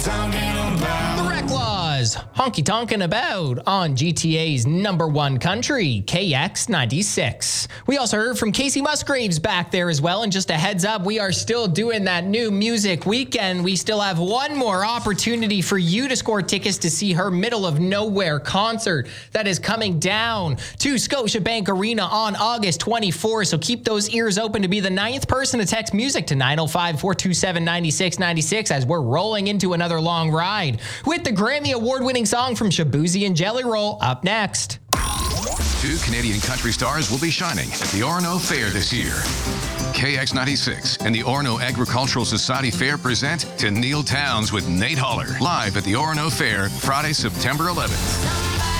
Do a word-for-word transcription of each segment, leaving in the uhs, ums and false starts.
The Reclaws, honky tonkin' about on G T A's number one country, K X ninety-six. We also heard from Casey Musgraves back there as well. And just a heads up, we are still doing that new music weekend. We still have one more opportunity for you to score tickets to see her middle of nowhere concert that is coming down to Scotiabank Arena on August twenty-fourth. So keep those ears open to be the ninth person to text music to nine oh five, four two seven, nine six nine six as we're rolling into another long ride with the Grammy Award-winning song from Shaboozey and Jelly Roll up next. Two Canadian country stars will be shining at the Orono Fair this year. K X ninety-six and the Orono Agricultural Society Fair present To Neil Towns with Nate Holler, live at the Orono Fair, Friday, September eleventh.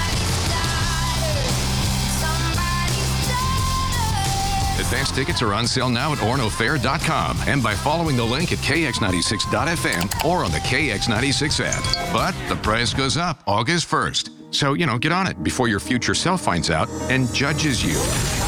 Advance tickets are on sale now at orono fair dot com and by following the link at k x ninety-six dot f m or on the K X ninety-six app. But the price goes up August first. So, you know, get on it before your future self finds out and judges you.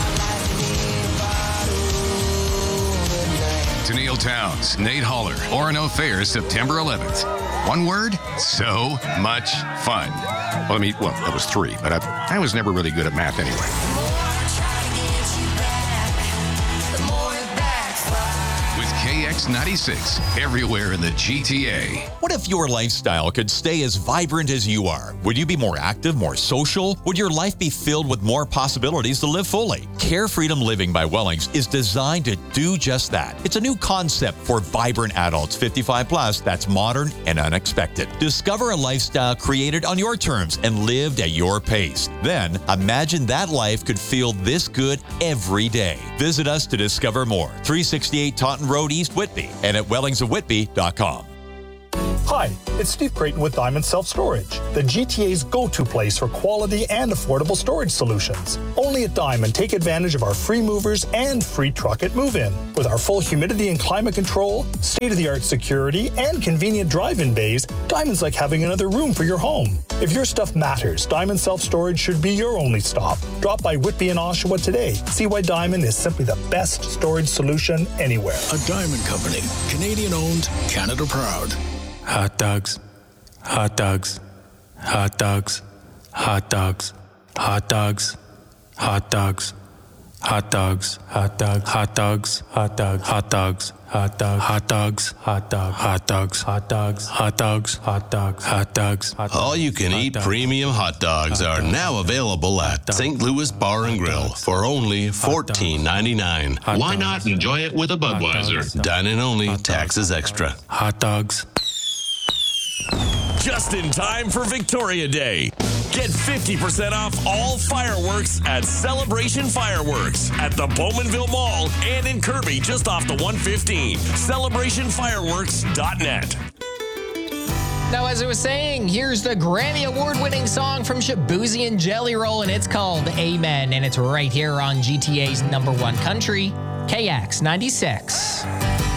To Neil Towns, Nate Holler, Orono Fair, September eleventh. One word, so much fun. Well, I mean, well, that was three, but I, I was never really good at math anyway. K X ninety-six, everywhere in the G T A. What if your lifestyle could stay as vibrant as you are? Would you be more active, more social? Would your life be filled with more possibilities to live fully? Care Freedom Living by Wellings is designed to do just that. It's a new concept for vibrant adults fifty-five plus that's modern and unexpected. Discover a lifestyle created on your terms and lived at your pace. Then imagine that life could feel this good every day. Visit us to discover more. three sixty-eight Taunton Road, East Whitby, and at wellings of whitby dot com. Hi, it's Steve Creighton with Diamond Self Storage, the G T A's go-to place for quality and affordable storage solutions. Only at Diamond, take advantage of our free movers and free truck at move-in. With our full humidity and climate control, state-of-the-art security, and convenient drive-in bays, Diamond's like having another room for your home. If your stuff matters, Diamond Self Storage should be your only stop. Drop by Whitby and Oshawa today. See why Diamond is simply the best storage solution anywhere. A Diamond Company, Canadian-owned, Canada proud. Hot dogs, hot dogs, hot dogs, hot dogs, hot dogs, hot dogs, hot dogs, hot dogs, hot dogs, hot dogs, hot dogs, hot dogs, hot dogs, hot dogs, hot dogs, hot dogs, hot dogs, hot dogs, hot dogs. All you can eat premium hot dogs are now available at Saint Louis Bar and Grill for only fourteen ninety-nine. Why not enjoy it with a Budweiser? Dine-in only, taxes extra. Hot dogs. Just in time for Victoria Day. Get fifty percent off all fireworks at Celebration Fireworks at the Bowmanville Mall and in Kirby just off the one fifteen. celebration fireworks dot net. Now, as I was saying, here's the Grammy Award-winning song from Shaboozey and Jelly Roll, and it's called Amen, and it's right here on G T A's number one country, K X ninety-six.